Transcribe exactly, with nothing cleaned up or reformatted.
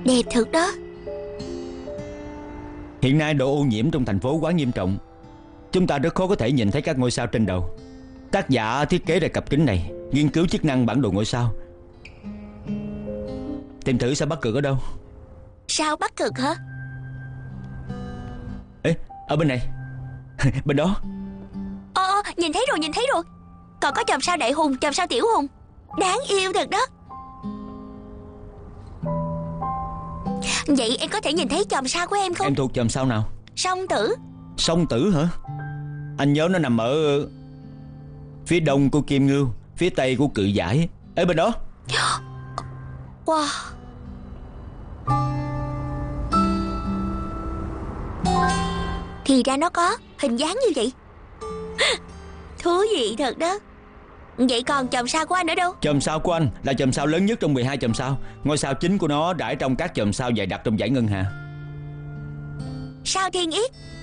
Đẹp thật đó. Hiện nay độ ô nhiễm trong thành phố quá nghiêm trọng, chúng ta rất khó có thể nhìn thấy các ngôi sao trên đầu. Tác giả thiết kế ra cặp kính này nghiên cứu chức năng bản đồ ngôi sao. Tìm thử sao Bắc Cực ở đâu. Sao Bắc Cực hả? Ê, ở bên này. Bên đó. Ờ, ờ, nhìn thấy rồi, nhìn thấy rồi. Còn có chòm sao Đại Hùng, chòm sao Tiểu Hùng. Đáng yêu thật đó. Vậy em có thể nhìn thấy chòm sao của em không? Em thuộc chòm sao nào? Song Tử. Song Tử hả? Anh nhớ nó nằm ở phía đông của Kim Ngưu, phía tây của Cự Giải. Ở bên đó. Wow. Thì ra nó có hình dáng như vậy. Thú vị thật đó. Vậy còn chòm sao của anh ở đâu? Chòm sao của anh là chòm sao lớn nhất trong mười hai chòm sao. Ngôi sao chính của nó rải trong các chòm sao dày đặc trong dải ngân hà. Sao Thiên Yết?